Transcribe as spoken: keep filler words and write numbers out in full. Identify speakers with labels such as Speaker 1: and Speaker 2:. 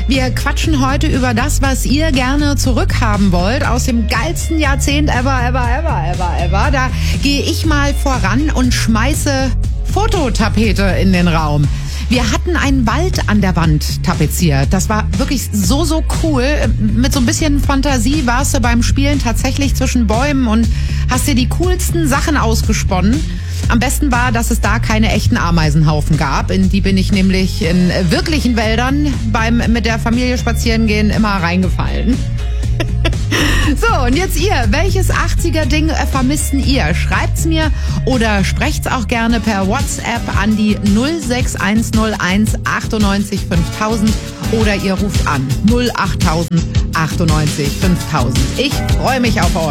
Speaker 1: Wir quatschen heute über das, was ihr gerne zurückhaben wollt aus dem geilsten Jahrzehnt ever, ever, ever, ever, ever. Da gehe ich mal voran und schmeiße Fototapete in den Raum. Wir hatten einen Wald an der Wand tapeziert. Das war wirklich so, so cool. Mit so ein bisschen Fantasie warst du beim Spielen tatsächlich zwischen Bäumen und hast dir die coolsten Sachen ausgesponnen. Am besten war, dass es da keine echten Ameisenhaufen gab. In die bin ich nämlich in wirklichen Wäldern beim mit der Familie spazieren gehen immer reingefallen. So, und jetzt ihr. Welches achtziger-Ding vermissten ihr? Schreibt's mir oder sprecht's auch gerne per WhatsApp an die null sechs eins null eins achtundneunzig fünftausend oder ihr ruft an null acht null null achtundneunzig fünftausend. Ich freue mich auf euch.